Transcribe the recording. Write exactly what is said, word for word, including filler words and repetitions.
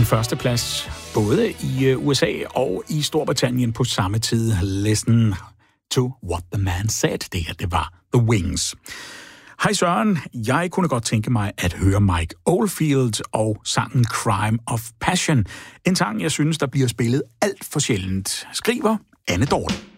første plads, både i U S A og i Storbritannien på samme tid. Listen to what the man said. Det her, det var The Wings. Hej Søren, jeg kunne godt tænke mig at høre Mike Oldfield og sangen Crime of Passion. En sang, jeg synes, der bliver spillet alt for sjældent. Skriver Anne Dorte.